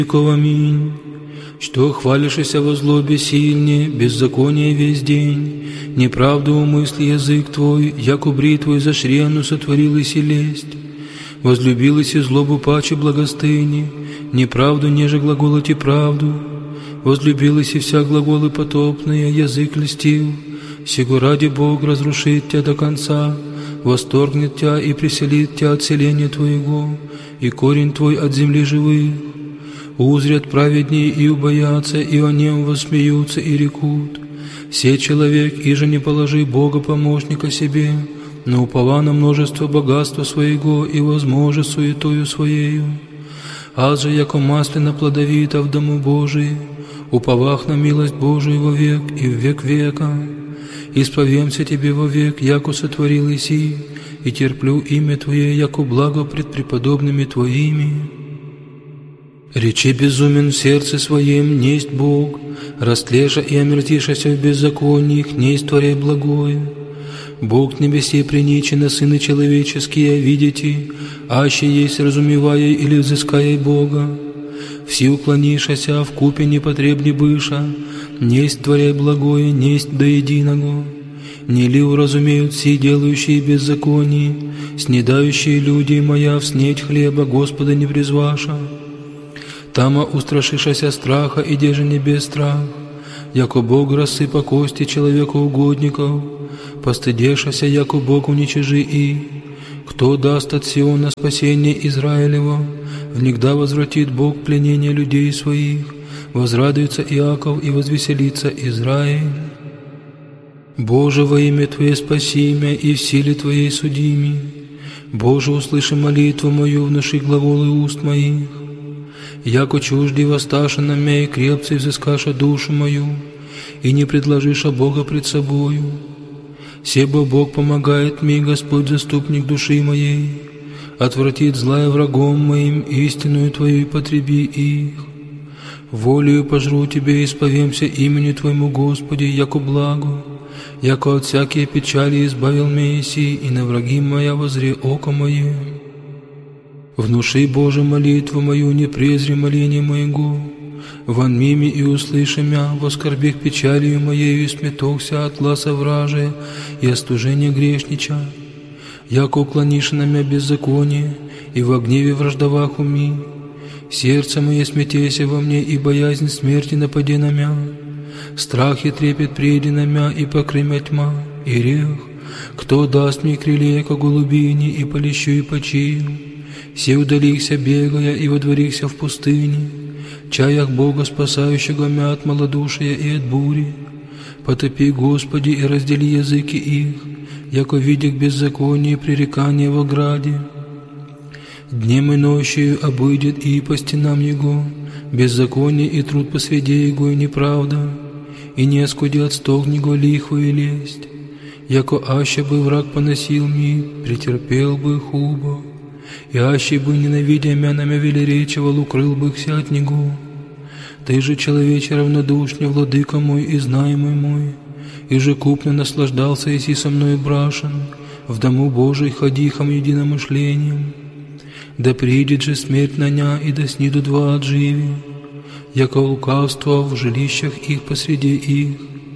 Аминь. Что хвалишься во злобе сильнее, беззаконие весь день, неправду умысли язык твой, яко бритвой зашрену сотворил и лесть. Возлюбилась и злобу паче благостыни, неправду неже глаголоти правду. Возлюбилась и вся глаголы потопные, язык льстил. Сего ради Бог разрушит тебя до конца, восторгнет тебя и преселит тебя от селения твоего, и корень твой от земли живых. Узрят праведнее и убоятся, и о нем воссмеются и рекут: «Се человек, иже не положи Бога помощника себе, но упова на множество богатства своего и возможет суетою своею. Аз же, яко маслина плодовита в дому Божий, уповах на милость Божию вовек и в век века. Исповемся тебе вовек, яко сотворил Иси, и терплю имя Твое, яко благо пред преподобными Твоими. Речи безумен в сердце своем, несть Бог, растлеша и омертвишася в беззакониях, несть творяй благое. Бог небесе приничено, сыны человеческие, видите, аще есть разумевая или взыская Бога. Все уклонишася, в купе непотребни быша, несть творяй благое, несть до единого. Не ли уразумеют все делающие беззаконие, снедающие люди моя в снедь хлеба Господа не призваша? Тама устрашишася страха, и деже не без страх, яко Бог рассыпа кости человекоугодников, постыдешася, яко Бог уничижи и. Кто даст от Сиона спасение Израилева, внегда возвратит Бог пленение людей своих, возрадуется Иаков и возвеселится Израиль. Боже, во имя Твое спаси меня, и в силе Твоей суди меня. Боже, услыши молитву мою, внуши глаголы уст моих. Яко чужди воссташа на меня, и крепце взыскаша душу мою, и не предложиша Бога пред собою. Себо Бог помогает мне, Господь заступник души моей, отвратит злая врагом моим, истинную Твою и потреби их. Волею пожру Тебе, исповемся имени Твоему, Господи, яко благо, яко от всякие печали избавил меня Иси, и на враги моя возре око мое. Внуши, Боже, молитву мою, не презри моление моего. Вон мими и услыши мя, воскорбих печалью моею, и сметохся от гласа вражия и остужения грешнича. Яко уклонишь на мя беззаконие, и во гневе враждовах уми. Сердце мое смятейся во мне, и боязнь смерти напади на мя. Страх и трепет приди на мя, и покрымя тьма, и рех. Кто даст мне крылья, ко голубине, и полещу и почию? Все удалихся, бегая, и водворихся в пустыне, чаях Бога, спасающего мя от малодушия и от бури. Потопи, Господи, и раздели языки их, яко видях беззаконие и пререкание в ограде. Днем и ночью обыдет и по стенам Его беззаконие и труд по среде Его и неправда, и не оскудят стог Него лиху и лесть. Яко аще бы враг поносил ми, претерпел бы хубо, и аще бы, ненавидя мя, на мя велеречивал, укрыл бы вся от него. Ты же, человече равнодушный, владыка мой и знаемый мой, и же купно наслаждался, еси со мною брашен, в дому Божий ходихом единомышлением. Да придет же смерть на ня, и да снидут два отживи, яко лукавство в жилищах их посреди их.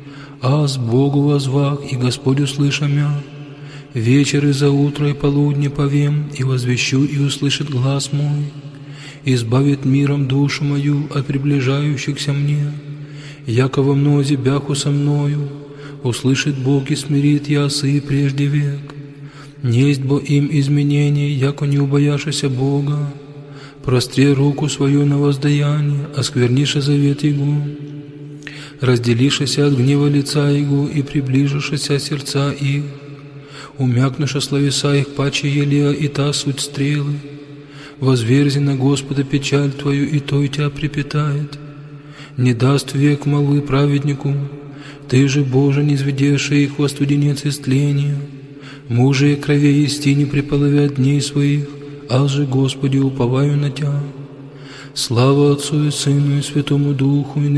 Аз Богу возвах, и Господь услыша мя. Вечер и за утро и полудне повем, и возвещу, и услышит глас мой, избавит миром душу мою от приближающихся мне. Яко во мнозе бяху со мною, услышит Бог и смирит ясы прежде век. Несть бо им изменений, яко не убояшися Бога. Простри руку свою на воздаяние, оскверниша завет Его. Разделишися от гнева лица Его и приближишися сердца их. Умякнуша словеса их паче елея, и та суть стрелы. Возверзи на Господа печаль Твою, и той тебя припитает. Не даст век молвы праведнику, Ты же, Боже, не изведеши их во студенец истления. Мужи и крови истине приполовят дней своих, аз же, Господи, уповаю на Тя. Слава Отцу и Сыну и Святому Духу, и